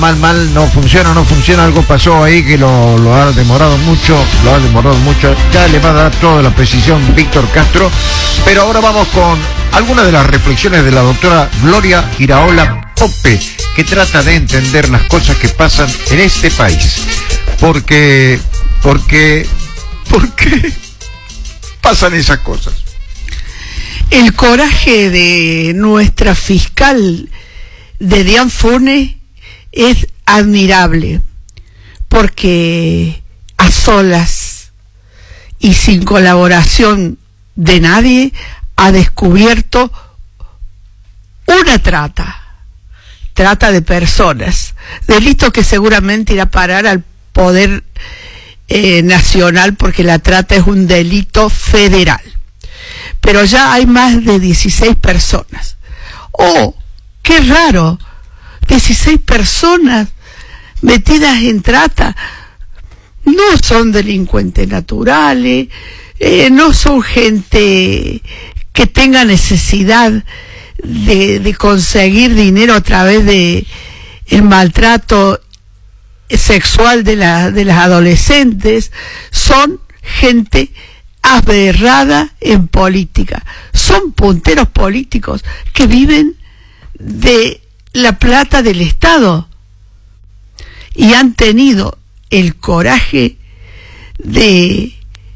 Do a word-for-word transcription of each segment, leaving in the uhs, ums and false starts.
mal, mal, no funciona, no funciona, algo pasó ahí que lo, lo ha demorado mucho, lo ha demorado mucho, ya le va a dar toda la precisión Víctor Castro, pero ahora vamos con algunas de las reflexiones de la doctora Gloria Iraola Poppe, que trata de entender las cosas que pasan en este país, porque, porque, porque pasan esas cosas. El coraje de nuestra fiscal de Dian Funes es admirable, porque a solas y sin colaboración de nadie ha descubierto una trata, trata de personas, delito que seguramente irá a parar al poder eh, nacional, porque la trata es un delito federal. Pero ya hay más de dieciséis personas. ¡Oh, qué raro! dieciséis personas metidas en trata. No son delincuentes naturales, eh, no son gente que tenga necesidad de, de conseguir dinero a través de el maltrato sexual de, la, de las adolescentes. Son gente aberrada en política, son punteros políticos que viven de la plata del Estado y han tenido el coraje de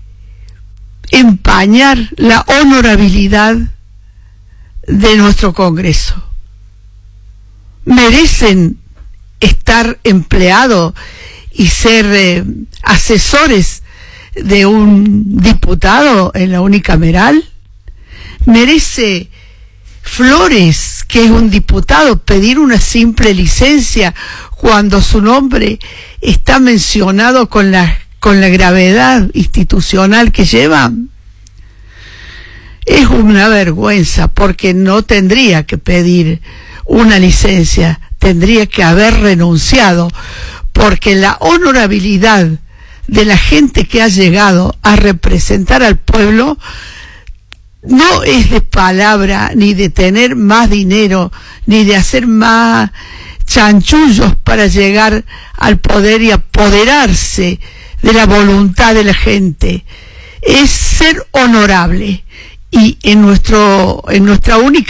empañar la honorabilidad de nuestro Congreso. Merecen estar empleados y ser eh, asesores de un diputado en la unicameral. Merece Flores, que es un diputado, pedir una simple licencia cuando su nombre está mencionado con la, con la gravedad institucional que lleva. Es una vergüenza, porque no tendría que pedir una licencia, tendría que haber renunciado, porque la honorabilidad de la gente que ha llegado a representar al pueblo no es de palabra, ni de tener más dinero, ni de hacer más chanchullos para llegar al poder y apoderarse de la voluntad de la gente. Es ser honorable. Y en nuestro, en nuestra única